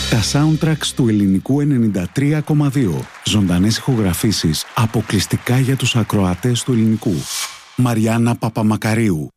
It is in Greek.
Τα soundtracks του ελληνικού 93,2. Ζωντανές ηχογραφήσεις αποκλειστικά για τους ακροατές του ελληνικού. Μαριάννα Παπαμακαρίου.